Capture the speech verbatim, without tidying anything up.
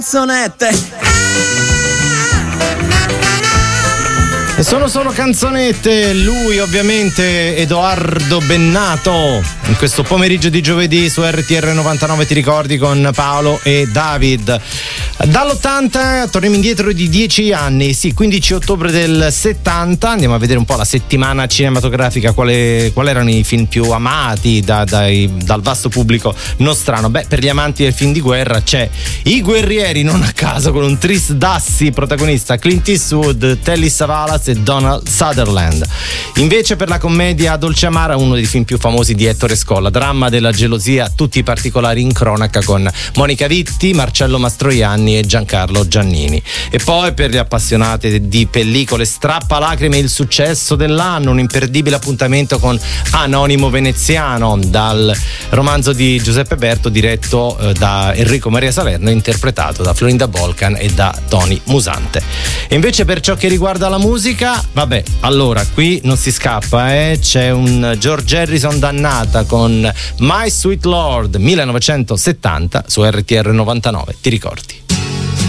Canzonette. E sono solo canzonette, lui ovviamente Edoardo Bennato, in questo pomeriggio di giovedì su R T R novantanove, ti ricordi, con Paolo e David. Dall'ottanta torniamo indietro di dieci anni, sì, quindici ottobre del settanta, andiamo a vedere un po' la settimana cinematografica, quali qual erano i film più amati da, dai, dal vasto pubblico nostrano. Beh, per gli amanti del film di guerra c'è I Guerrieri, non a caso, con un Tris Dassi protagonista, Clint Eastwood, Telly Savalas e Donald Sutherland. Invece per la commedia dolce amara, uno dei film più famosi di Ettore Scola, dramma della gelosia, tutti i particolari in cronaca, con Monica Vitti, Marcello Mastroianni e Giancarlo Giannini. E poi per gli appassionati di pellicole strappalacrime, il successo dell'anno, un imperdibile appuntamento con Anonimo Veneziano, dal romanzo di Giuseppe Berto, diretto eh, da Enrico Maria Salerno, interpretato da Florinda Bolcan e da Tony Musante. E invece per ciò che riguarda la musica, vabbè, allora qui non si scappa, eh? C'è un George Harrison dannata con My Sweet Lord millenovecentosettanta su R T R novantanove, ti ricordi?